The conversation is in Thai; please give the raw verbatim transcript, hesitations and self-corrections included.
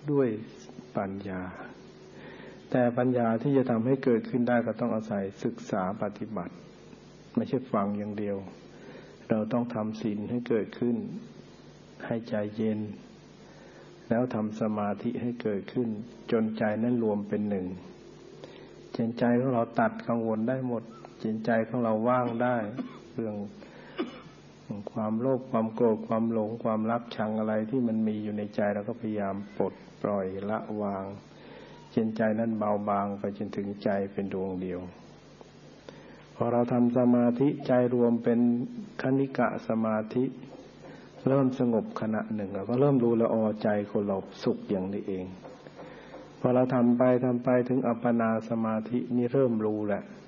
ด้วยปัญญาแต่ปัญญาที่จะทำให้เกิดขึ้นได้ก็ต้องอาศัยศึกษาปฏิบัติไม่ใช่ฟังอย่างเดียวเราต้องทำศีลให้เกิดขึ้นให้ใจเย็นแล้วทำสมาธิให้เกิดขึ้นจนใจนั้นรวมเป็นหนึ่งจิตใจของเราตัดกังวลได้หมดจิตใจของเราว่างได้เรื่องความโลภความโกรธความหลงความรักชังอะไรที่มันมีอยู่ในใจเราก็พยายามปลดปล่อยละวางจิตใจนั้นเบาบางไปจนถึงใจเป็นดวงเดียวพอเราทำสมาธิใจรวมเป็นคณิกะสมาธิเริ่มสงบขณะหนึ่งเราก็เริ่มรู้ละออใจคนเราสุขอย่างนี้เองพอเราทำไปทำไปถึงอัปปนาสมาธินี่เริ่มรู้แหละ